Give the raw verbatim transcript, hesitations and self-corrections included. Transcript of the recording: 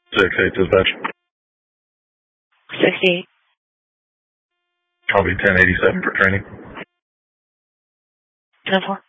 six eight dispatch. sixty-eight. Copy ten eighty-seven for training. ten four.